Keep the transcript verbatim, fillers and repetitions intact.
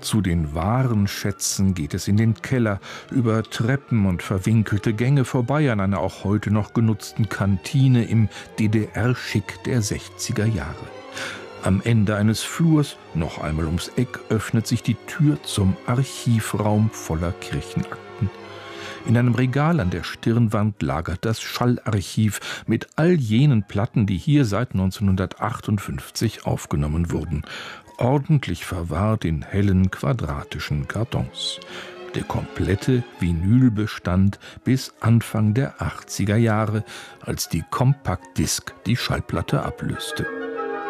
Zu den wahren Schätzen geht es in den Keller, über Treppen und verwinkelte Gänge vorbei an einer auch heute noch genutzten Kantine im D D R-Schick der sechziger Jahre. Am Ende eines Flurs, noch einmal ums Eck, öffnet sich die Tür zum Archivraum voller Kirchenakten. In einem Regal an der Stirnwand lagert das Schallarchiv mit all jenen Platten, die hier seit neunzehnhundertachtundfünfzig aufgenommen wurden, ordentlich verwahrt in hellen, quadratischen Kartons. Der komplette Vinylbestand bis Anfang der achtziger Jahre, als die Compact Disc die Schallplatte ablöste.